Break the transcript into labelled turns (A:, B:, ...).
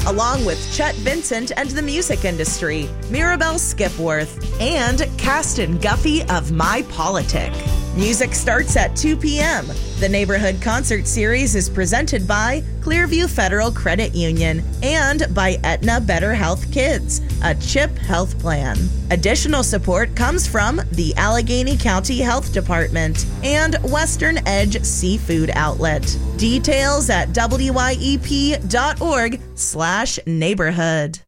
A: along with Chet Vincent and the music industry, Mirabelle Skipworth, and Caston Guffey of My Politic. Music starts at 2 p.m. The Neighborhood Concert Series is presented by Clearview Federal Credit Union and by Aetna Better Health Kids, a CHIP health plan. Additional support comes from the Allegheny County Health Department and Western Edge Seafood Outlet. Details at wyep.org/neighborhood.